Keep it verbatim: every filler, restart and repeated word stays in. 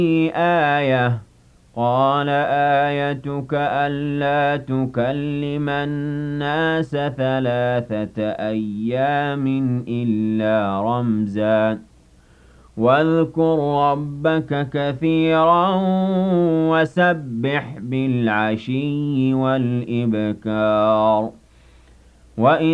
آيَةٌ ۖ قَالَ آيَتُكَ أَلَّا تُكَلِّمَ النَّاسَ ثَلَاثَةَ أَيَّامٍ إِلَّا رَمْزًا ۗ وَاذْكُر رَّبَّكَ كَثِيرًا وَسَبِّحْ بِالْعَشِيِّ وَالْإِبْكَارِ